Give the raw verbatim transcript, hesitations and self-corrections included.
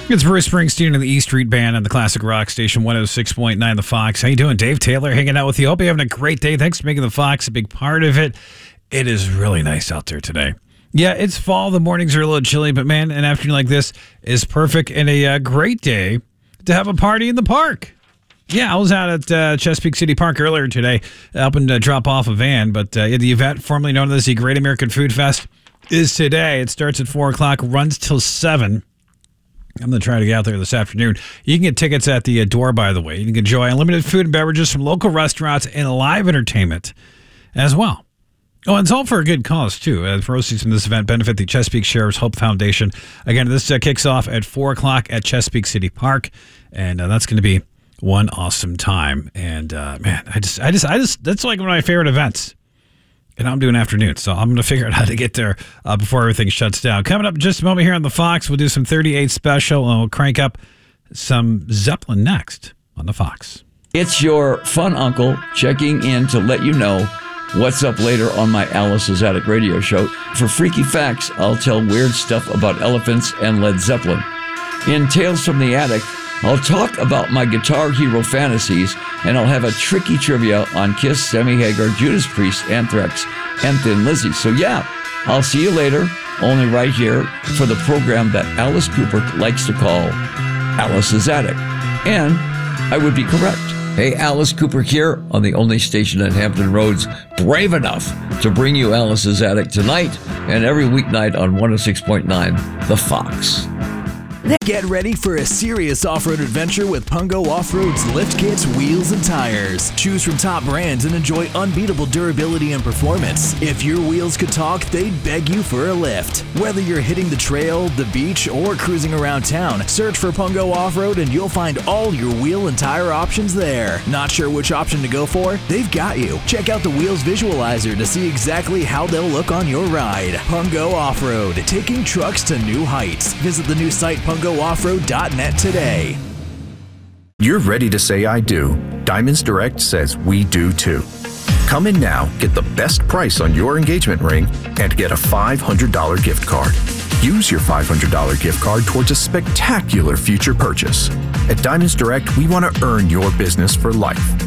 It's Bruce Springsteen and the E Street Band on the Classic Rock Station one oh six point nine The Fox. How you doing? Dave Taylor hanging out with you. Hope you're having a great day. Thanks for making The Fox a big part of it. It is really nice out there today. Yeah, it's fall. The mornings are a little chilly, but man, an afternoon like this is perfect and a uh, great day to have a party in the park. Yeah, I was out at uh, Chesapeake City Park earlier today, helping to drop off a van, but uh, the event, formerly known as the Great American Food Fest, is today. It starts at four o'clock, runs till seven. I'm going to try to get out there this afternoon. You can get tickets at the door, by the way. You can enjoy unlimited food and beverages from local restaurants and live entertainment as well. Oh, and it's all for a good cause, too. Uh, the proceeds from this event benefit the Chesapeake Sheriff's Hope Foundation. Again, this uh, kicks off at four o'clock at Chesapeake City Park, and uh, that's going to be one awesome time. And, uh, man, I just, I just, I just, that's like one of my favorite events. And I'm doing afternoon, so I'm going to figure out how to get there uh, before everything shuts down. Coming up in just a moment here on The Fox, we'll do some thirty-eight special, and we'll crank up some Zeppelin next on The Fox. It's your fun uncle checking in to let you know what's up later on my Alice's Attic radio show. For freaky facts, I'll tell weird stuff about elephants and Led Zeppelin. In Tales from the Attic, I'll talk about my Guitar Hero fantasies, and I'll have a tricky trivia on Kiss, Sammy Hagar, Judas Priest, Anthrax, and Thin Lizzy. So yeah, I'll see you later, only right here for the program that Alice Cooper likes to call Alice's Attic. And I would be correct. Hey, Alice Cooper here on the only station at Hampton Roads brave enough to bring you Alice's Attic tonight and every weeknight on one oh six point nine The Fox. Get ready for a serious off-road adventure with Pungo Off-Road's lift kits, wheels, and tires. Choose from top brands and enjoy unbeatable durability and performance. If your wheels could talk, they'd beg you for a lift. Whether you're hitting the trail, the beach, or cruising around town, search for Pungo Off-Road and you'll find all your wheel and tire options there. Not sure which option to go for? They've got you. Check out the Wheels Visualizer to see exactly how they'll look on your ride. Pungo Off-Road, taking trucks to new heights. Visit the new site pungo off road dot net today. You're ready to say I do. Diamonds Direct says we do too. Come in now, get the best price on your engagement ring, and get a five hundred dollars gift card. Use your five hundred dollars gift card towards a spectacular future purchase. At Diamonds Direct, we want to earn your business for life.